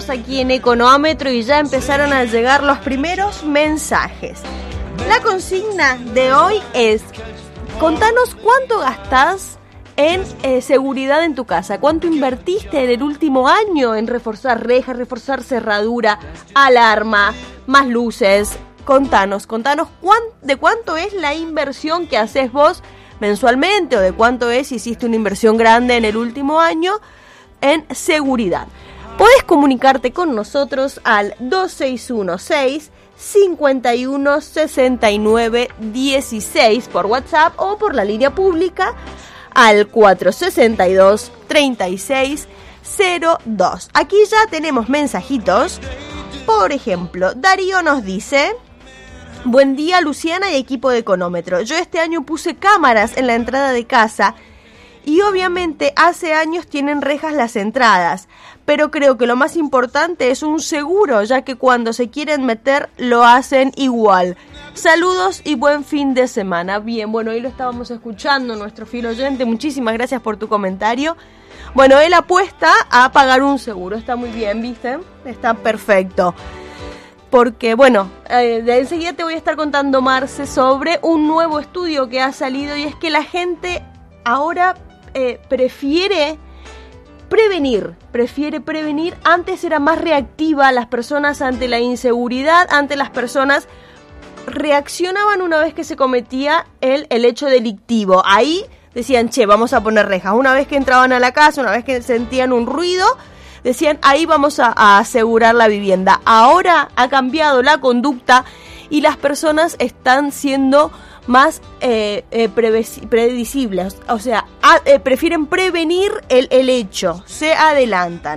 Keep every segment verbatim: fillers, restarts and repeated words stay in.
estamos aquí en Económetro y ya empezaron a llegar los primeros mensajes. La consigna de hoy es: contanos cuánto gastás en eh, seguridad en tu casa. ¿Cuánto invertiste en el último año en reforzar rejas, reforzar cerradura, alarma, más luces? Contanos, contanos cuán, de cuánto es la inversión que haces vos mensualmente o de cuánto es si hiciste una inversión grande en el último año en seguridad. Podés comunicarte con nosotros al dos seis uno seis, cinco uno seis nueve uno seis por WhatsApp o por la línea pública al cuatro seis dos, tres seis cero dos. Aquí ya tenemos mensajitos. Por ejemplo, Darío nos dice: buen día, Luciana y equipo de Económetro. Yo este año puse cámaras en la entrada de casa y obviamente hace años tienen rejas las entradas, pero creo que lo más importante es un seguro, ya que cuando se quieren meter lo hacen igual. Saludos y buen fin de semana. Bien, bueno, ahí lo estábamos escuchando, nuestro fiel oyente. Muchísimas gracias por tu comentario. Bueno, él apuesta a pagar un seguro. Está muy bien, ¿viste? Está perfecto. Porque, bueno, eh, de enseguida te voy a estar contando, Marce, sobre un nuevo estudio que ha salido, y es que la gente ahora eh, prefiere prevenir, prefiere prevenir. Antes era más reactiva las personas ante la inseguridad, ante las personas reaccionaban una vez que se cometía el, el hecho delictivo. Ahí decían, che, vamos a poner rejas. Una vez que entraban a la casa, una vez que sentían un ruido, decían, ahí vamos a, a asegurar la vivienda. Ahora ha cambiado la conducta y las personas están siendo más eh, eh, previs- predecibles. O sea, a, eh, prefieren prevenir el, el hecho, se adelantan.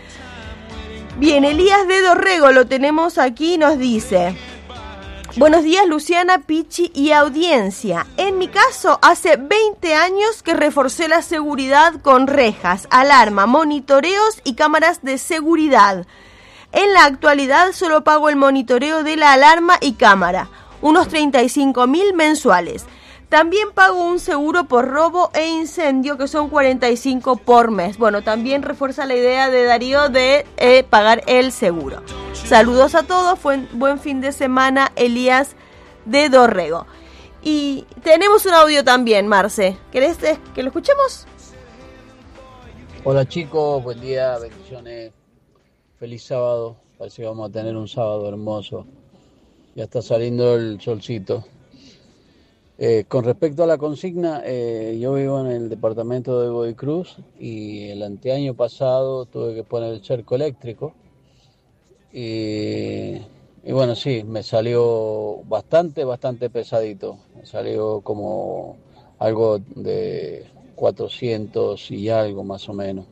Bien, Elías de Dorrego lo tenemos aquí, nos dice: buenos días, Luciana, Pichi y audiencia. En mi caso, hace veinte años que reforcé la seguridad con rejas, alarma, monitoreos y cámaras de seguridad. En la actualidad solo pago el monitoreo de la alarma y cámara, unos treinta y cinco mil mensuales. También pago un seguro por robo e incendio, que son cuarenta y cinco por mes. Bueno, también refuerza la idea de Darío de eh, pagar el seguro. Saludos a todos, buen, buen fin de semana, Elías de Dorrego. Y tenemos un audio también, Marce. ¿Querés eh, que lo escuchemos? Hola chicos, buen día, bendiciones, feliz sábado. Parece que vamos a tener un sábado hermoso. Ya está saliendo el solcito. Eh, con respecto a la consigna, eh, yo vivo en el departamento de Godoy Cruz y el anteaño pasado tuve que poner el cerco eléctrico. Y, y bueno, sí, me salió bastante, bastante pesadito. Me salió como algo de cuatrocientos y algo más o menos.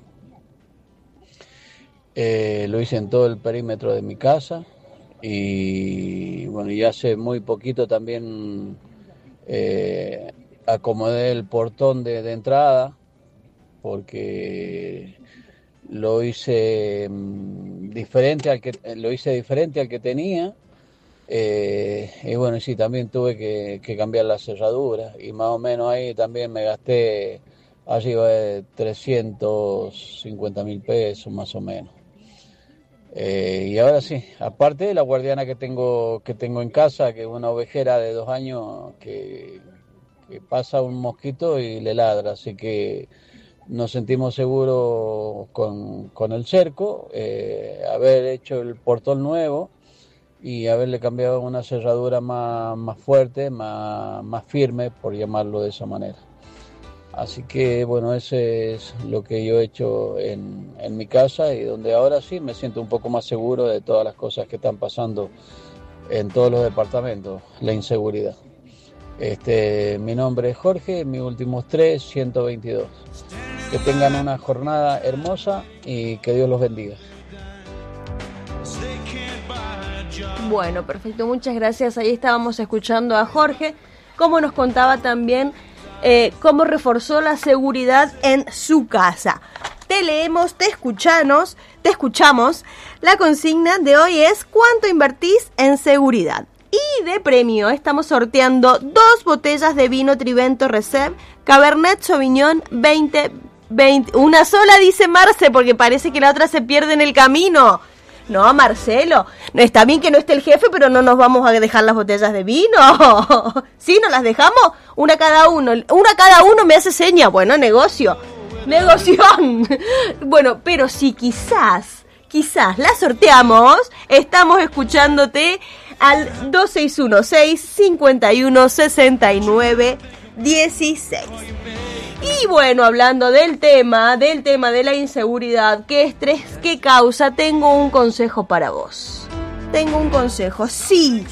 Eh, lo hice en todo el perímetro de mi casa y bueno, y hace muy poquito también eh, acomodé el portón de, de entrada porque lo hice mmm, diferente al que lo hice diferente al que tenía eh, y bueno, sí, también tuve que, que cambiar la cerradura y más o menos ahí también me gasté arriba de trescientos cincuenta mil pesos más o menos. Eh, y ahora sí, aparte de la guardiana que tengo que tengo en casa, que es una ovejera de dos años que, que pasa un mosquito y le ladra, así que nos sentimos seguros con, con el cerco, eh, haber hecho el portón nuevo y haberle cambiado una cerradura más, más fuerte, más, más firme, por llamarlo de esa manera. Así que bueno, ese es lo que yo he hecho en, en mi casa y donde ahora sí me siento un poco más seguro de todas las cosas que están pasando en todos los departamentos, la inseguridad. Este, mi nombre es Jorge, mis últimos tres, ciento veintidós. Que tengan una jornada hermosa y que Dios los bendiga. Bueno, perfecto, muchas gracias. Ahí estábamos escuchando a Jorge, como nos contaba también eh, cómo reforzó la seguridad en su casa. Te leemos, te escuchamos, te escuchamos. La consigna de hoy es: ¿cuánto invertís en seguridad? Y de premio estamos sorteando dos botellas de vino Trivento Reserve Cabernet Sauvignon veinte veinte. Una sola, dice Marce, porque parece que la otra se pierde en el camino. No, Marcelo, no está bien que no esté el jefe, pero no nos vamos a dejar las botellas de vino. ¿Sí? ¿Nos las dejamos? Una cada uno. Una cada uno me hace seña. Bueno, negocio. Negoción. Bueno, pero si quizás, quizás la sorteamos, estamos escuchándote al dos seis uno seis, cinco uno, seis nueve uno seis. Y bueno, hablando del tema, del tema de la inseguridad, qué estrés, qué causa, tengo un consejo para vos. Tengo un consejo, sí.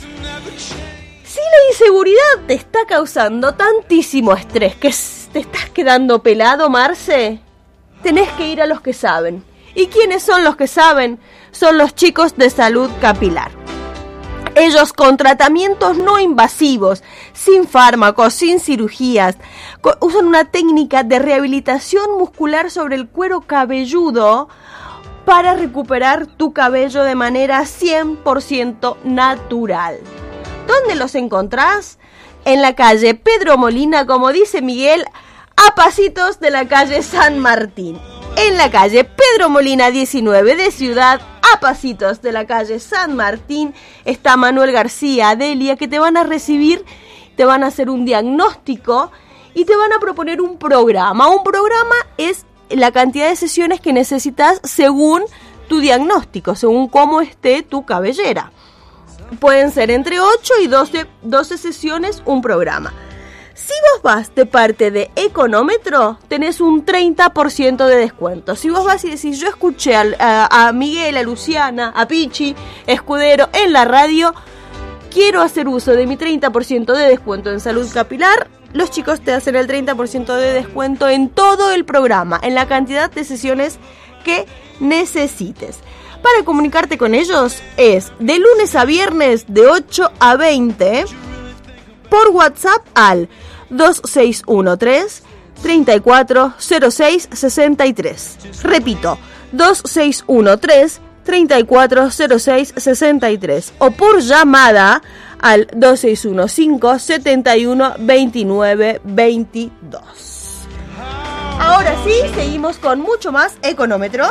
Si la inseguridad te está causando tantísimo estrés que te estás quedando pelado, Marce, tenés que ir a los que saben. ¿Y quiénes son los que saben? Son los chicos de salud capilar. Ellos con tratamientos no invasivos, sin fármacos, sin cirugías, co- usan una técnica de rehabilitación muscular sobre el cuero cabelludo para recuperar tu cabello de manera cien por ciento natural. ¿Dónde los encontrás? En la calle Pedro Molina, como dice Miguel, a pasitos de la calle San Martín. En la calle Pedro Molina diecinueve de Ciudad, a pasitos de la calle San Martín, está Manuel García, Delia, que te van a recibir, te van a hacer un diagnóstico y te van a proponer un programa. Un programa es la cantidad de sesiones que necesitas según tu diagnóstico, según cómo esté tu cabellera. Pueden ser entre ocho y doce, doce sesiones un programa. Si vos vas de parte de Económetro, tenés un treinta por ciento de descuento. Si vos vas y decís, yo escuché a, a, a Miguel, a Luciana, a Pichi, Escudero en la radio, quiero hacer uso de mi treinta por ciento de descuento en salud capilar, los chicos te hacen el treinta por ciento de descuento en todo el programa, en la cantidad de sesiones que necesites. Para comunicarte con ellos es de lunes a viernes de ocho a veinte por WhatsApp al dos seis uno tres, treinta y cuatro cero seis sesenta y tres. Repito, dos seis uno tres, treinta y cuatro cero seis sesenta y tres. O por llamada al dos seis uno cinco, setenta y uno veintinueve veintidós. Ahora sí, seguimos con mucho más Económetro.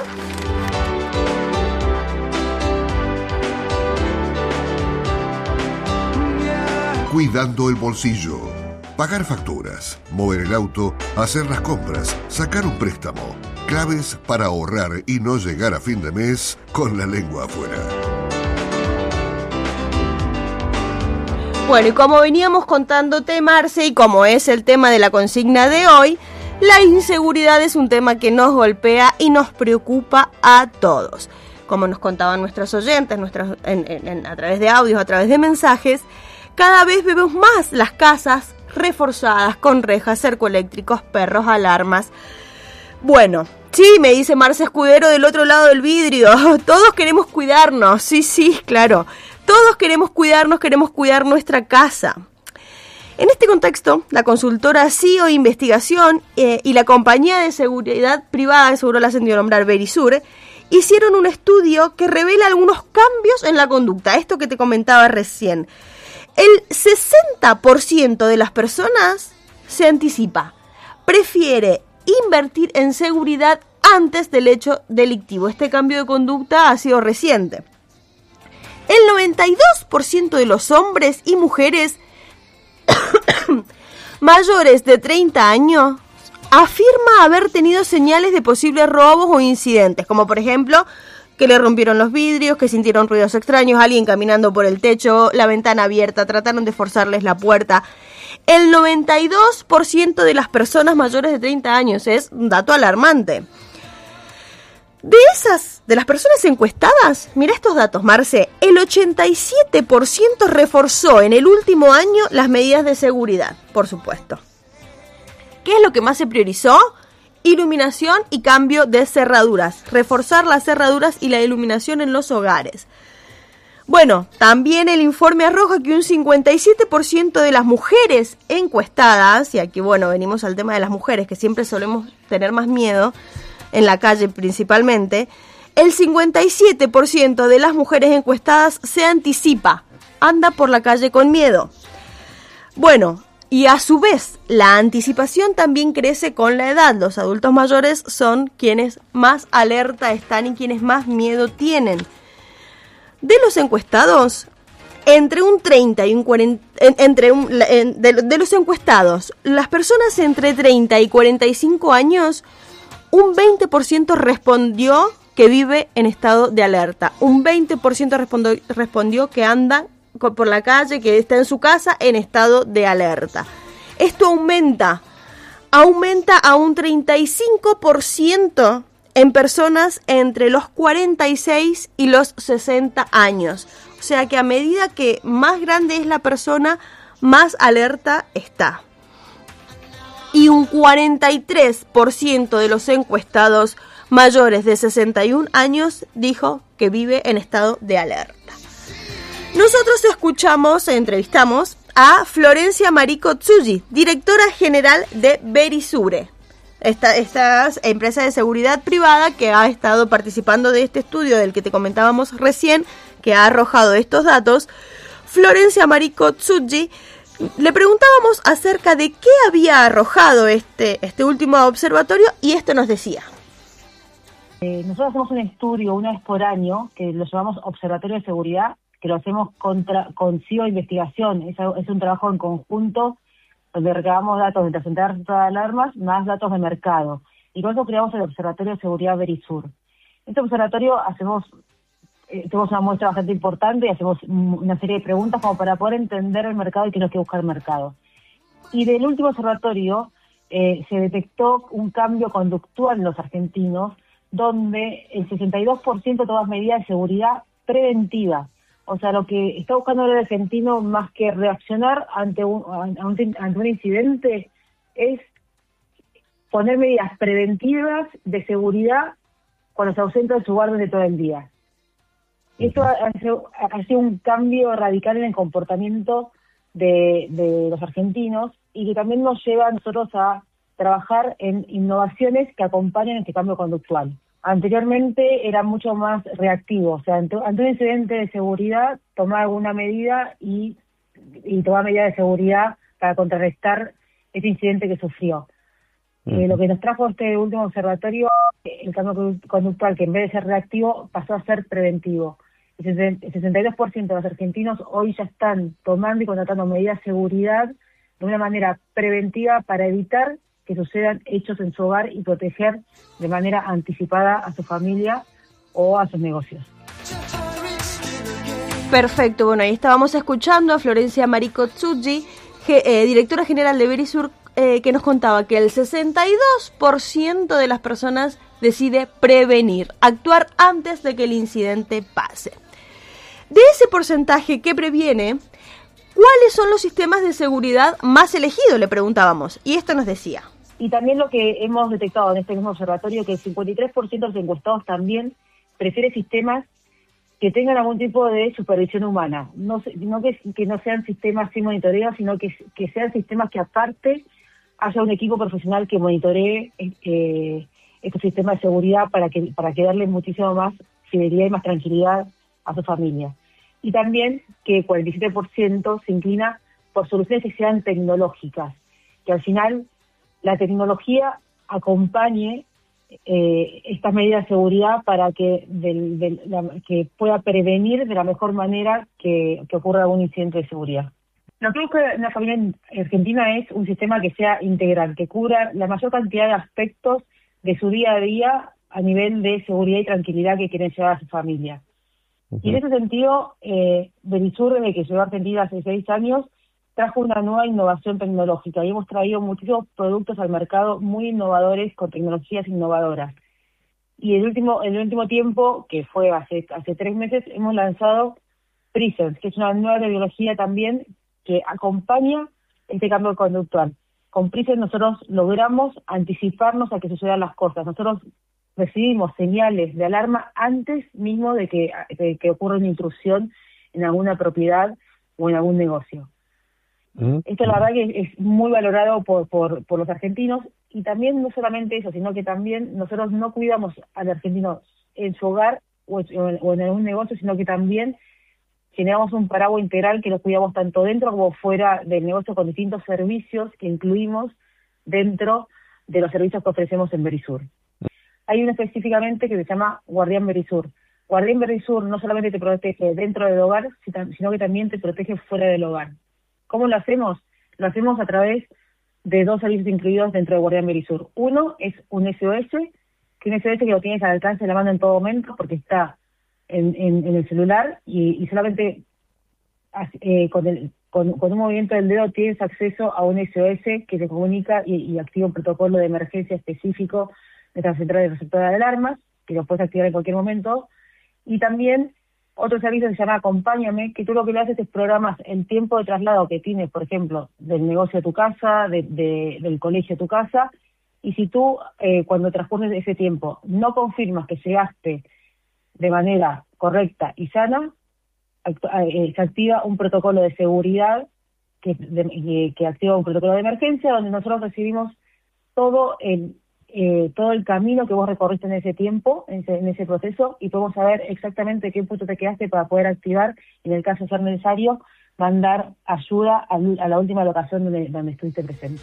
Cuidando el bolsillo. Pagar facturas, mover el auto, hacer las compras, sacar un préstamo. Claves para ahorrar y no llegar a fin de mes con la lengua afuera. Bueno, y como veníamos contándote, Marce, y como es el tema de la consigna de hoy, la inseguridad es un tema que nos golpea y nos preocupa a todos. Como nos contaban nuestros oyentes nuestras, en, en, en, a través de audios, a través de mensajes, cada vez vemos más las casas reforzadas con rejas, cercoeléctricos, perros, alarmas. Bueno, sí, me dice Marce Escudero del otro lado del vidrio. Todos queremos cuidarnos, sí, sí, claro. Todos queremos cuidarnos, queremos cuidar nuestra casa. En este contexto, la consultora C I O Investigación eh, y la compañía de seguridad privada, seguro la has sentido nombrar, Verisur, hicieron un estudio que revela algunos cambios en la conducta. Esto que te comentaba recién. El sesenta por ciento de las personas se anticipa, prefiere invertir en seguridad antes del hecho delictivo. Este cambio de conducta ha sido reciente. El noventa y dos por ciento de los hombres y mujeres mayores de treinta años afirma haber tenido señales de posibles robos o incidentes, como por ejemplo que le rompieron los vidrios, que sintieron ruidos extraños, alguien caminando por el techo, la ventana abierta, trataron de forzarles la puerta. El noventa y dos por ciento de las personas mayores de treinta años, es un dato alarmante. De esas, de las personas encuestadas, mira estos datos, Marce, el ochenta y siete por ciento reforzó en el último año las medidas de seguridad, por supuesto. ¿Qué es lo que más se priorizó? Iluminación y cambio de cerraduras. Reforzar las cerraduras y la iluminación en los hogares. Bueno, también el informe arroja que un cincuenta y siete por ciento de las mujeres encuestadas, y aquí bueno, venimos al tema de las mujeres, que siempre solemos tener más miedo, en la calle principalmente, el cincuenta y siete por ciento de las mujeres encuestadas se anticipa, anda por la calle con miedo. Bueno, y a su vez, la anticipación también crece con la edad. Los adultos mayores son quienes más alerta están y quienes más miedo tienen. de los encuestados, entre un treinta y un cuarenta, entre un, de, de los encuestados, las personas entre treinta y cuarenta y cinco años, un veinte por ciento respondió que vive en estado de alerta. Un veinte por ciento respondió, respondió que anda por la calle, que está en su casa en estado de alerta. Esto aumenta, aumenta a un treinta y cinco por ciento en personas entre los cuarenta y seis y los sesenta años. O sea que a medida que más grande es la persona, más alerta está. Y un cuarenta y tres por ciento de los encuestados mayores de sesenta y un años dijo que vive en estado de alerta. Nosotros escuchamos, entrevistamos a Florencia Marico Tsuji, directora general de Verisure, esta, esta empresa de seguridad privada que ha estado participando de este estudio del que te comentábamos recién, que ha arrojado estos datos. Florencia Marico Tsuji, le preguntábamos acerca de qué había arrojado este, este último observatorio y esto nos decía. Eh, nosotros hacemos un estudio una vez por año que lo llamamos Observatorio de Seguridad, que lo hacemos contra, con C I O Investigación. Es, es un trabajo en conjunto donde recabamos datos de la Central de Alarmas más datos de mercado. Y con eso creamos el Observatorio de Seguridad Verisur. Este observatorio hacemos, eh, tenemos una muestra bastante importante y hacemos una serie de preguntas como para poder entender el mercado y qué nos quiere buscar el mercado. Y del último observatorio eh, se detectó un cambio conductual en los argentinos, donde el sesenta y dos por ciento tomas medidas de seguridad preventiva. O sea, lo que está buscando el argentino, más que reaccionar ante un, ante un incidente, es poner medidas preventivas de seguridad cuando se ausenta de su hogar de todo el día. Esto hace, hace un cambio radical en el comportamiento de, de los argentinos y que también nos lleva a nosotros a trabajar en innovaciones que acompañan este cambio conductual. Anteriormente era mucho más reactivo, o sea, ante, ante un incidente de seguridad tomaba alguna medida y, y tomaba medidas de seguridad para contrarrestar ese incidente que sufrió. Uh-huh. Eh, lo que nos trajo este último observatorio, el cambio conductual, que en vez de ser reactivo pasó a ser preventivo. El sesenta y dos por ciento de los argentinos hoy ya están tomando y contratando medidas de seguridad de una manera preventiva para evitar que sucedan hechos en su hogar y proteger de manera anticipada a su familia o a sus negocios. Perfecto, bueno, ahí estábamos escuchando a Florencia Marico Tsuji, eh, directora general de Verisur, eh, que nos contaba que el sesenta y dos por ciento de las personas decide prevenir, actuar antes de que el incidente pase. De ese porcentaje que previene, ¿cuáles son los sistemas de seguridad más elegidos?, le preguntábamos, y esto nos decía. Y también lo que hemos detectado en este mismo observatorio, que el cincuenta y tres por ciento de los encuestados también prefiere sistemas que tengan algún tipo de supervisión humana. No, no que, que no sean sistemas sin monitoreo, sino que, que sean sistemas que aparte haya un equipo profesional que monitoree eh, estos sistemas de seguridad para que, para que darle muchísimo más fidelidad y más tranquilidad a su familia. Y también que cuarenta y siete por ciento se inclina por soluciones que sean tecnológicas, que al final la tecnología acompañe eh, estas medidas de seguridad para que, del, del, la, que pueda prevenir de la mejor manera que, que ocurra algún incidente de seguridad. Lo que busca una familia argentina es un sistema que sea integral, que cubra la mayor cantidad de aspectos de su día a día a nivel de seguridad y tranquilidad que quieren llevar a su familia. Uh-huh. Y en ese sentido, eh, Verisur, desde que llegó a Argentina hace seis años, trajo una nueva innovación tecnológica y hemos traído muchísimos productos al mercado muy innovadores con tecnologías innovadoras. Y el último el último tiempo, que fue hace hace tres meses, hemos lanzado Prisons, que es una nueva tecnología también que acompaña este cambio conductual. Con Prisons nosotros logramos anticiparnos a que sucedan las cosas. Nosotros recibimos señales de alarma antes mismo de que, de que ocurra una intrusión en alguna propiedad o en algún negocio. Esto la verdad que es muy valorado por, por, por los argentinos, y también no solamente eso, sino que también nosotros no cuidamos al argentino en su hogar o en, o en algún negocio, sino que también generamos un paraguas integral que los cuidamos tanto dentro como fuera del negocio con distintos servicios que incluimos dentro de los servicios que ofrecemos en Verisur. Hay uno específicamente que se llama Guardián Verisur. Guardián Verisur no solamente te protege dentro del hogar, sino que también te protege fuera del hogar. ¿Cómo lo hacemos? Lo hacemos a través de dos servicios incluidos dentro de Guardián Verisur. Uno es un S O S, que un S O S que lo tienes al alcance de la mano en todo momento porque está en, en, en el celular y, y solamente eh, con, el, con, con un movimiento del dedo tienes acceso a un S O S que te comunica y, y activa un protocolo de emergencia específico de esta central de receptora de alarmas, que lo puedes activar en cualquier momento. Y también otro servicio que se llama Acompáñame, que tú lo que le haces es programas el tiempo de traslado que tienes, por ejemplo, del negocio a tu casa, de, de, del colegio a tu casa, y si tú, eh, cuando transcurres ese tiempo, no confirmas que llegaste de manera correcta y sana, eh, se activa un protocolo de seguridad que, de, que activa un protocolo de emergencia, donde nosotros recibimos todo el Eh, todo el camino que vos recorriste en ese tiempo, en ese, en ese proceso, y podemos saber exactamente qué punto te quedaste para poder activar, y en el caso de ser necesario, mandar ayuda a, a la última locación donde, donde estuviste presente.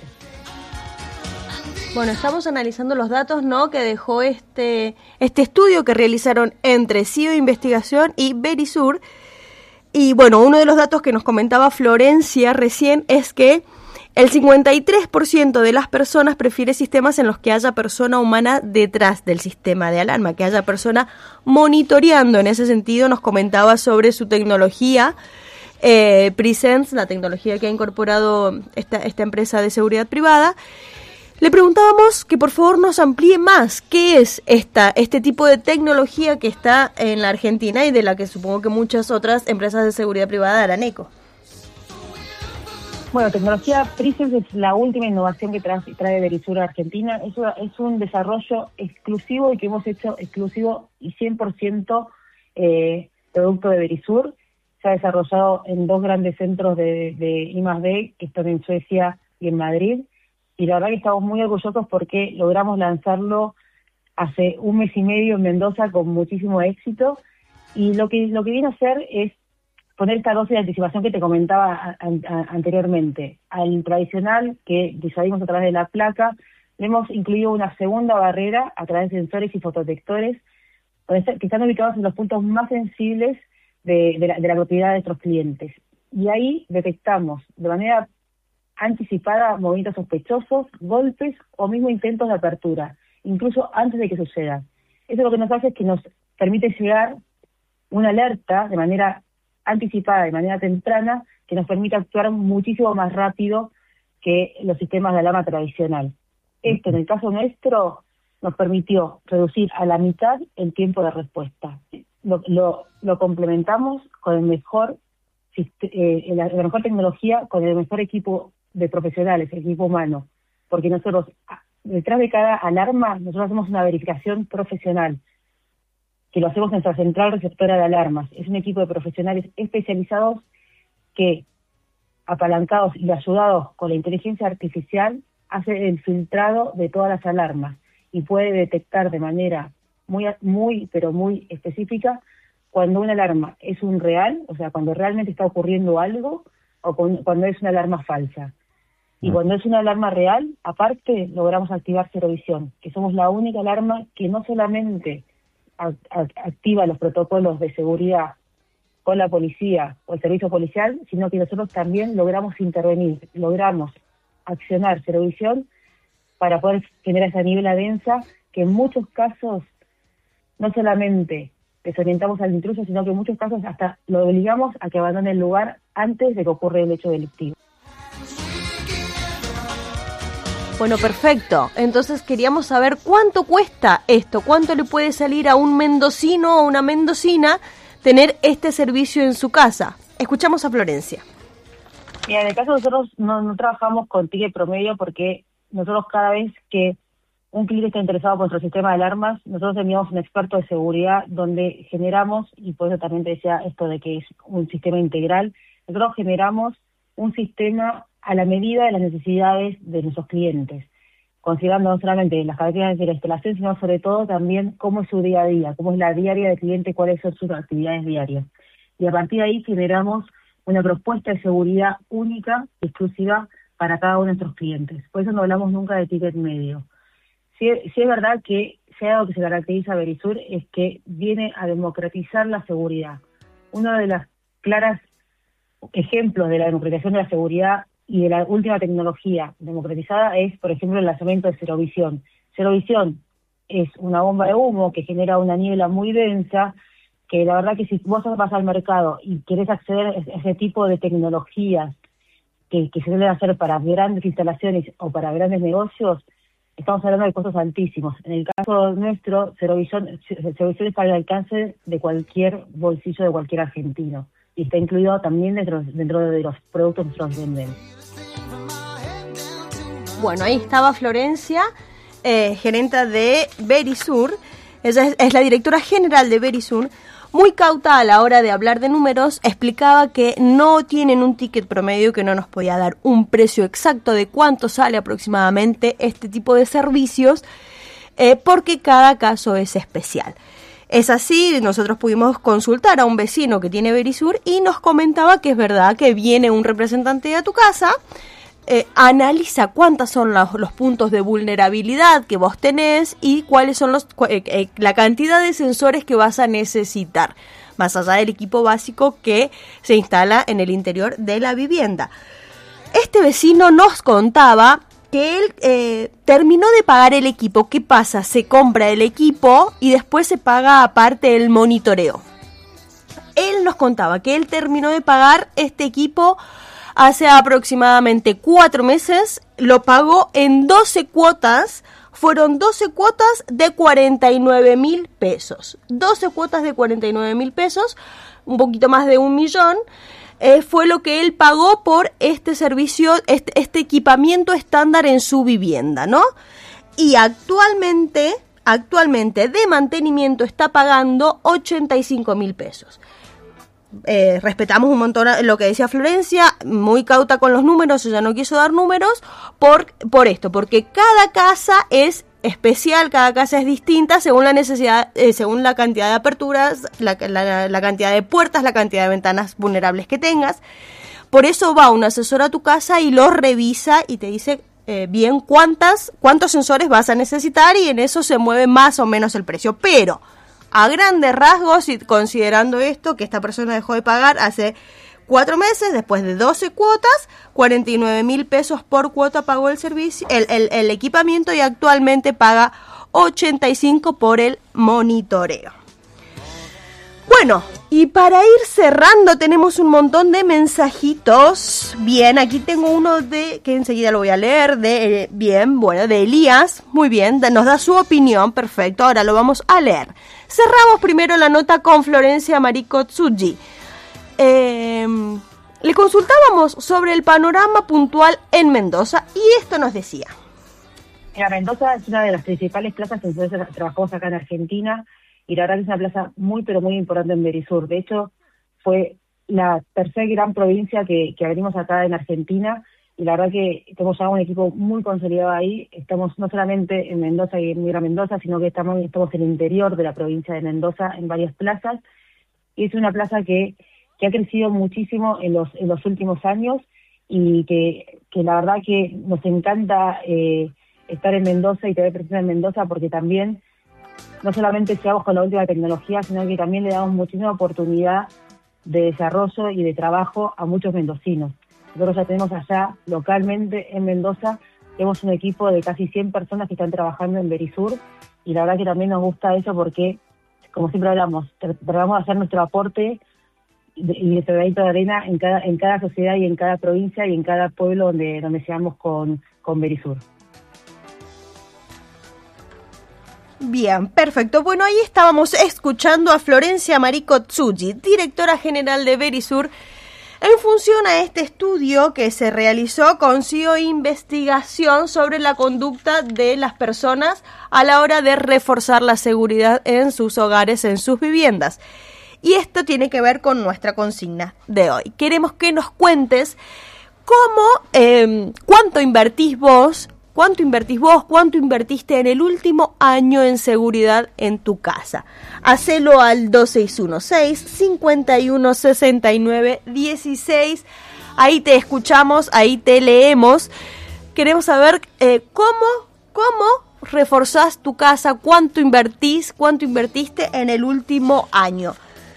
Bueno, estamos analizando los datos, ¿no?, que dejó este, este estudio que realizaron entre C I O Investigación y Verisur. Y bueno, uno de los datos que nos comentaba Florencia recién es que el cincuenta y tres por ciento de las personas prefiere sistemas en los que haya persona humana detrás del sistema de alarma, que haya persona monitoreando. En ese sentido nos comentaba sobre su tecnología, eh, Presence, la tecnología que ha incorporado esta, esta empresa de seguridad privada. Le preguntábamos que por favor nos amplíe más qué es esta este tipo de tecnología que está en la Argentina y de la que supongo que muchas otras empresas de seguridad privada harán eco. Bueno, tecnología Presence es la última innovación que trae, trae Verisur a Argentina. Es, una, es un desarrollo exclusivo y que hemos hecho exclusivo y cien por ciento eh, producto de Verisur. Se ha desarrollado en dos grandes centros de, de I más D, que están en Suecia y en Madrid. Y la verdad que estamos muy orgullosos porque logramos lanzarlo hace un mes y medio en Mendoza con muchísimo éxito. Y lo que, lo que viene a hacer es poner esta dosis de anticipación que te comentaba a, a, anteriormente. Al tradicional que disuadimos a través de la placa, le hemos incluido una segunda barrera a través de sensores y fotodetectores que están ubicados en los puntos más sensibles de, de, la, de la propiedad de nuestros clientes. Y ahí detectamos de manera anticipada movimientos sospechosos, golpes o mismo intentos de apertura, incluso antes de que sucedan. Eso lo que nos hace es que nos permite llegar una alerta de manera anticipada, de manera temprana, que nos permite actuar muchísimo más rápido que los sistemas de alarma tradicional. Esto, en el caso nuestro, nos permitió reducir a la mitad el tiempo de respuesta. Lo, lo, lo complementamos con el mejor, eh, la, la mejor tecnología, con el mejor equipo de profesionales, el equipo humano, porque nosotros, detrás de cada alarma, nosotros hacemos una verificación profesional, que lo hacemos en nuestra central receptora de alarmas. Es un equipo de profesionales especializados que, apalancados y ayudados con la inteligencia artificial, hace el filtrado de todas las alarmas y puede detectar de manera muy, muy, pero muy específica cuando una alarma es un real, o sea, cuando realmente está ocurriendo algo, o cuando es una alarma falsa. Y cuando es una alarma real, aparte, logramos activar Cero Visión, que somos la única alarma que no solamente activa los protocolos de seguridad con la policía o el servicio policial, sino que nosotros también logramos intervenir, logramos accionar Cero Visión para poder generar esa niebla densa que en muchos casos no solamente desorientamos al intruso, sino que en muchos casos hasta lo obligamos a que abandone el lugar antes de que ocurra el hecho delictivo. Bueno, perfecto. Entonces queríamos saber cuánto cuesta esto, cuánto le puede salir a un mendocino o una mendocina tener este servicio en su casa. Escuchamos a Florencia. Mira, en el caso de nosotros no, no trabajamos con ticket promedio porque nosotros cada vez que un cliente está interesado por nuestro sistema de alarmas, nosotros enviamos un experto de seguridad donde generamos, y por eso también te decía esto de que es un sistema integral, nosotros generamos un sistema a la medida de las necesidades de nuestros clientes, considerando no solamente las características de la instalación, sino sobre todo también cómo es su día a día, cómo es la diaria del cliente, cuáles son sus actividades diarias. Y a partir de ahí generamos una propuesta de seguridad única, exclusiva para cada uno de nuestros clientes. Por eso no hablamos nunca de ticket medio. Sí, sí es verdad que si hay algo que se caracteriza a Verisur es que viene a democratizar la seguridad. Uno de los claros ejemplos de la democratización de la seguridad y de la última tecnología democratizada es, por ejemplo, el lanzamiento de Cerovisión. Cerovisión es una bomba de humo que genera una niebla muy densa, que la verdad que si vos vas al mercado y querés acceder a ese tipo de tecnologías que, que se deben hacer para grandes instalaciones o para grandes negocios, estamos hablando de costos altísimos. En el caso nuestro, Cerovisión, Cerovisión está al alcance de cualquier bolsillo de cualquier argentino y está incluido también dentro, dentro de los productos que nosotros vendemos. Bueno, ahí estaba Florencia, eh, gerenta de Verisur. Ella es, es la directora general de Verisur. Muy cauta a la hora de hablar de números, explicaba que no tienen un ticket promedio, que no nos podía dar un precio exacto de cuánto sale aproximadamente este tipo de servicios, eh, porque cada caso es especial. Es así, nosotros pudimos consultar a un vecino que tiene Verisur y nos comentaba que es verdad que viene un representante a tu casa, Eh, analiza cuántos son los, los puntos de vulnerabilidad que vos tenés y cuáles son los eh, eh, la cantidad de sensores que vas a necesitar, más allá del equipo básico que se instala en el interior de la vivienda. Este vecino nos contaba que él eh, terminó de pagar el equipo. ¿Qué pasa? Se compra el equipo y después se paga aparte el monitoreo. Él nos contaba que él terminó de pagar este equipo hace aproximadamente cuatro meses, lo pagó en doce cuotas, fueron doce cuotas de cuarenta y nueve mil pesos. doce cuotas de cuarenta y nueve mil pesos, un poquito más de un millón, eh, fue lo que él pagó por este servicio, este, este equipamiento estándar en su vivienda, ¿no? Y actualmente, actualmente de mantenimiento está pagando ochenta y cinco mil pesos. Eh, respetamos un montón lo que decía Florencia, muy cauta con los números, ella no quiso dar números por, por esto, porque cada casa es especial, cada casa es distinta según la necesidad, eh, según la cantidad de aperturas, la, la, la cantidad de puertas, la cantidad de ventanas vulnerables que tengas. Por eso va un asesor a tu casa y lo revisa y te dice eh, bien cuántas, cuántos sensores vas a necesitar, y en eso se mueve más o menos el precio. Pero a grandes rasgos, y considerando esto, que esta persona dejó de pagar hace cuatro meses, después de doce cuotas, cuarenta y nueve mil pesos por cuota pagó el servicio, el, el, el equipamiento, y actualmente paga ochenta y cinco por el monitoreo. Bueno, y para ir cerrando tenemos un montón de mensajitos. Bien, aquí tengo uno de, que enseguida lo voy a leer, de, eh, bien, bueno, de Elías, muy bien, de, nos da su opinión, perfecto, ahora lo vamos a leer. Cerramos primero la nota con Florencia Marico Tsuji. Eh, le consultábamos sobre el panorama puntual en Mendoza y esto nos decía. Mira, Mendoza es una de las principales plazas que nosotros trabajamos acá en Argentina, y la verdad que es una plaza muy, pero muy importante en Verisur. De hecho, fue la tercera gran provincia que, que abrimos acá en Argentina, y la verdad que tenemos ya un equipo muy consolidado ahí. Estamos no solamente en Mendoza y en Gran Mendoza, sino que estamos, estamos en el interior de la provincia de Mendoza, en varias plazas, y es una plaza que, que ha crecido muchísimo en los, en los últimos años, y que, que la verdad que nos encanta eh, estar en Mendoza y tener presencia en Mendoza, porque también no solamente llegamos con la última tecnología, sino que también le damos muchísima oportunidad de desarrollo y de trabajo a muchos mendocinos. Nosotros ya tenemos allá, localmente en Mendoza, tenemos un equipo de casi cien personas que están trabajando en Verisur, y la verdad que también nos gusta eso porque, como siempre hablamos, tratamos de hacer nuestro aporte y nuestro granito de arena en cada, en cada sociedad y en cada provincia y en cada pueblo donde, donde llegamos con, con Verisur. Bien, perfecto. Bueno, ahí estábamos escuchando a Florencia Marico Tsuji, directora general de Verisur, en función a este estudio que se realizó con C I O Investigación sobre la conducta de las personas a la hora de reforzar la seguridad en sus hogares, en sus viviendas. Y esto tiene que ver con nuestra consigna de hoy. Queremos que nos cuentes cómo, eh, cuánto invertís vos, ¿Cuánto invertís vos? ¿Cuánto invertiste en el último año en seguridad en tu casa? Hacelo al dos seis uno seis, cinco uno seis nueve uno seis. Ahí te escuchamos, ahí te leemos. Queremos saber eh, cómo, cómo reforzás tu casa? ¿Cuánto invertís? ¿Cuánto invertiste en el último año?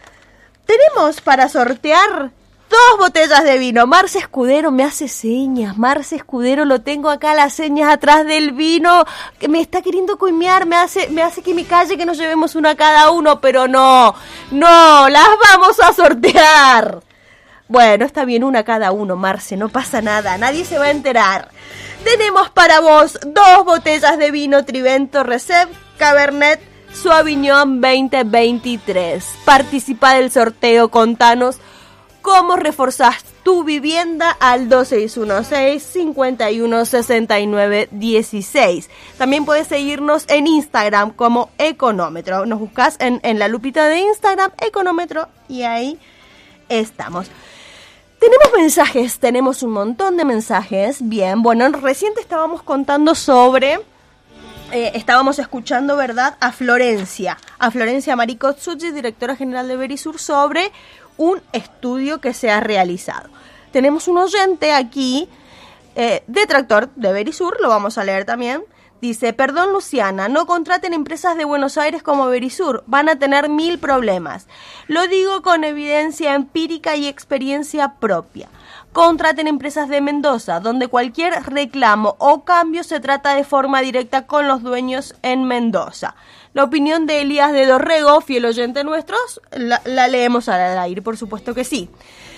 Tenemos para sortear dos botellas de vino. Marce Escudero me hace señas. Marce Escudero, lo tengo acá, las señas atrás del vino. Que me está queriendo coimear, me hace, me hace que me calle, que nos llevemos una cada uno, pero no, no, las vamos a sortear. Bueno, está bien, una cada uno, Marce, no pasa nada, nadie se va a enterar. Tenemos para vos dos botellas de vino Trivento Reserve Cabernet Sauvignon veinte veintitrés. Participa del sorteo, contanos cómo reforzás tu vivienda al dos seis uno seis, cinco uno seis nueve uno seis. También puedes seguirnos en Instagram como Económetro. Nos buscas en, en la lupita de Instagram, Económetro, y ahí estamos. Tenemos mensajes, tenemos un montón de mensajes. Bien, bueno, recién te estábamos contando sobre... Eh, estábamos escuchando, ¿verdad?, a Florencia, a Florencia Maricozzucci, directora general de Verisur, sobre un estudio que se ha realizado. Tenemos un oyente aquí, eh, detractor de Verisur, lo vamos a leer también. Dice, perdón Luciana, no contraten empresas de Buenos Aires como Verisur, van a tener mil problemas. Lo digo con evidencia empírica y experiencia propia. Contraten empresas de Mendoza, donde cualquier reclamo o cambio se trata de forma directa con los dueños en Mendoza. La opinión de Elías de Dorrego, fiel oyente nuestro, la, la leemos al aire, por supuesto que sí.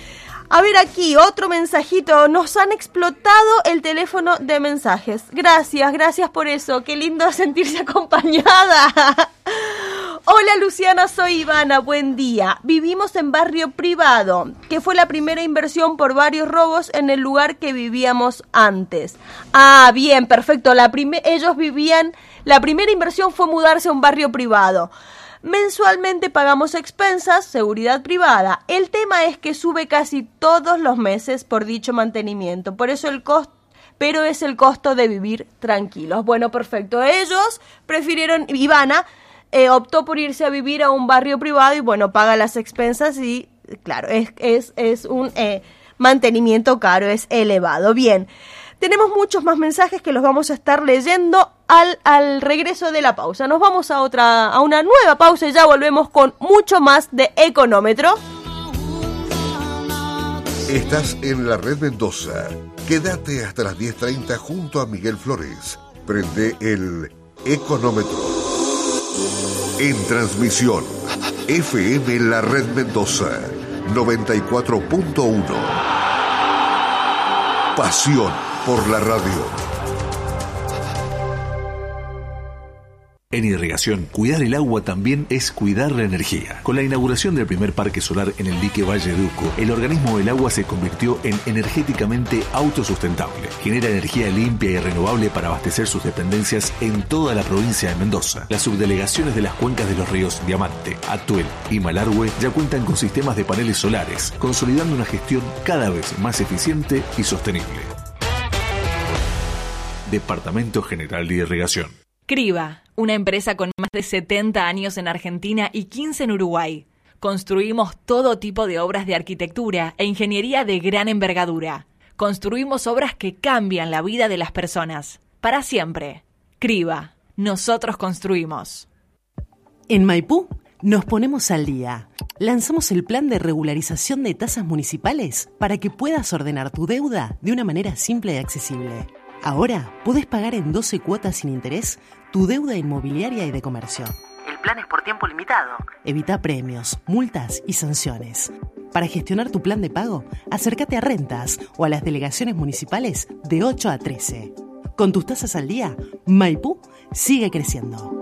A ver aquí, otro mensajito. Nos han explotado el teléfono de mensajes. Gracias, gracias por eso. Qué lindo sentirse acompañada. Hola Luciana, soy Ivana, buen día. Vivimos en barrio privado, que fue la primera inversión por varios robos en el lugar que vivíamos antes. Ah, bien, perfecto. La prime- ellos vivían, la primera inversión fue mudarse a un barrio privado. Mensualmente pagamos expensas, seguridad privada. El tema es que sube casi todos los meses por dicho mantenimiento. Por eso el costo, pero es el costo de vivir tranquilos. Bueno, perfecto. Ellos prefirieron, Ivana, Eh, optó por irse a vivir a un barrio privado y bueno, paga las expensas y claro, es, es, es un eh, mantenimiento caro, es elevado. Bien, tenemos muchos más mensajes que los vamos a estar leyendo al, al regreso de la pausa. Nos vamos a otra, a una nueva pausa y ya volvemos con mucho más de Económetro. Estás en la Red Mendoza. Quédate hasta las diez treinta junto a Miguel Flores. Prende el Económetro. En transmisión, F M La Red Mendoza, noventa y cuatro punto uno. Pasión por la radio. En irrigación, cuidar el agua también es cuidar la energía. Con la inauguración del primer parque solar en el dique Valle Duco, el organismo del agua se convirtió en energéticamente autosustentable. Genera energía limpia y renovable para abastecer sus dependencias en toda la provincia de Mendoza. Las subdelegaciones de las cuencas de los ríos Diamante, Atuel y Malargüe ya cuentan con sistemas de paneles solares, consolidando una gestión cada vez más eficiente y sostenible. Departamento General de Irrigación. Criba, una empresa con más de setenta años en Argentina y quince en Uruguay. Construimos todo tipo de obras de arquitectura e ingeniería de gran envergadura. Construimos obras que cambian la vida de las personas. Para siempre. Criba, nosotros construimos. En Maipú nos ponemos al día. Lanzamos el plan de regularización de tasas municipales para que puedas ordenar tu deuda de una manera simple y accesible. Ahora podés pagar en doce cuotas sin interés tu deuda inmobiliaria y de comercio. El plan es por tiempo limitado. Evita premios, multas y sanciones. Para gestionar tu plan de pago, acércate a Rentas o a las delegaciones municipales de ocho a trece. Con tus tasas al día, Maipú sigue creciendo.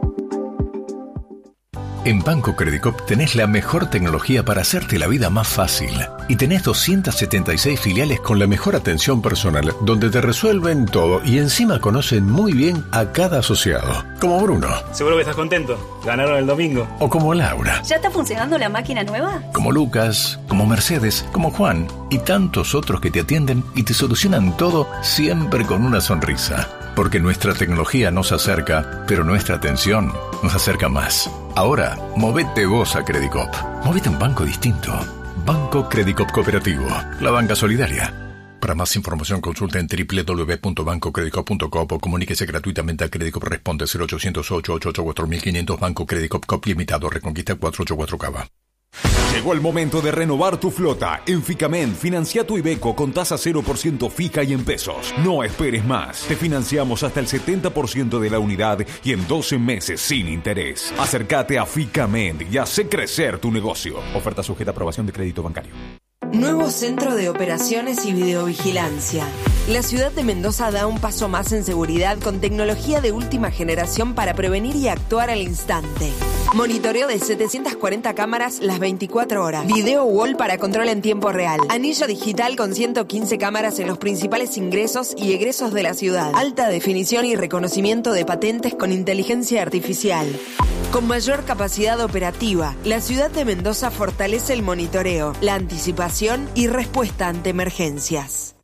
En Banco Credicop tenés la mejor tecnología para hacerte la vida más fácil. Y tenés doscientas setenta y seis filiales con la mejor atención personal, donde te resuelven todo y encima conocen muy bien a cada asociado. Como Bruno. Seguro que estás contento. Ganaron el domingo. O como Laura. ¿Ya está funcionando la máquina nueva? Como Lucas, como Mercedes, como Juan y tantos otros que te atienden y te solucionan todo siempre con una sonrisa. Porque nuestra tecnología nos acerca, pero nuestra atención nos acerca más. Ahora, movete vos a Credicop. Movete a un banco distinto. Banco Credicop Cooperativo. La banca solidaria. Para más información consulta en doble u doble u doble u punto banco credicop punto com o comuníquese gratuitamente a Credicop Responde cero ochocientos ocho, ochocientos ochenta y cuatro mil quinientos Banco Credicop Cop Limitado Reconquista cuatrocientos ochenta y cuatro Cava. Llegó el momento de renovar tu flota. En Ficament, financia tu Iveco con tasa cero por ciento fija y en pesos. No esperes más. Te financiamos hasta el setenta por ciento de la unidad y en doce meses sin interés. Acércate a Ficament y hace crecer tu negocio. Oferta sujeta a aprobación de crédito bancario. Nuevo Centro de Operaciones y Videovigilancia. La ciudad de Mendoza da un paso más en seguridad con tecnología de última generación para prevenir y actuar al instante. Monitoreo de setecientas cuarenta cámaras las veinticuatro horas. Video wall para control en tiempo real. Anillo digital con ciento quince cámaras en los principales ingresos y egresos de la ciudad. Alta definición y reconocimiento de patentes con inteligencia artificial. Con mayor capacidad operativa, la ciudad de Mendoza fortalece el monitoreo, la anticipación y respuesta ante emergencias.